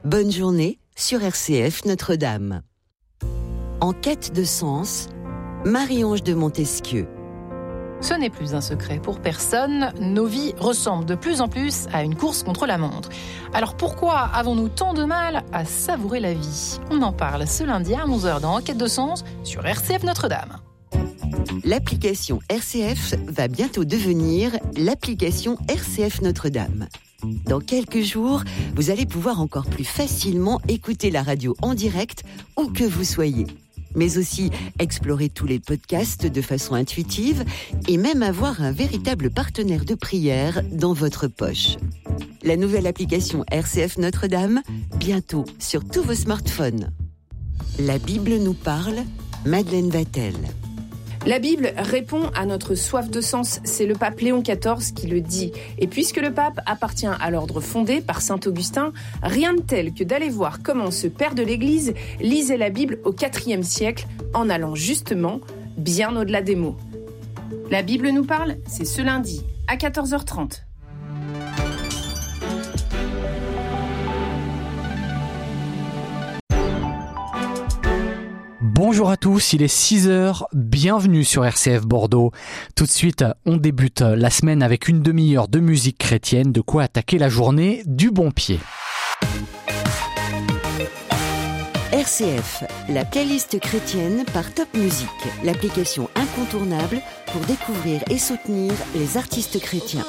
Bonne journée sur RCF Notre-Dame. En quête de sens, Marie-Ange de Montesquieu. Ce n'est plus un secret pour personne, nos vies ressemblent de plus en plus à une course contre la montre. Alors pourquoi avons-nous tant de mal à savourer la vie ? On en parle ce lundi à 11h dans En quête de sens sur RCF Notre-Dame. L'application RCF va bientôt devenir l'application RCF Notre-Dame. Dans quelques jours, vous allez pouvoir encore plus facilement écouter la radio en direct où que vous soyez. Mais aussi explorer tous les podcasts de façon intuitive et même avoir un véritable partenaire de prière dans votre poche. La nouvelle application RCF Notre-Dame, bientôt sur tous vos smartphones. La Bible nous parle, Madeleine Vatel. La Bible répond à notre soif de sens, c'est le pape Léon XIV qui le dit. Et puisque le pape appartient à l'ordre fondé par saint Augustin, rien de tel que d'aller voir comment ce père de l'Église lisait la Bible au IVe siècle, en allant justement bien au-delà des mots. La Bible nous parle, c'est ce lundi à 14h30. Bonjour à tous, il est 6h, bienvenue sur RCF Bordeaux. Tout de suite, on débute la semaine avec une demi-heure de musique chrétienne, de quoi attaquer la journée du bon pied. RCF, la playlist chrétienne par Top Music, l'application incontournable pour découvrir et soutenir les artistes chrétiens.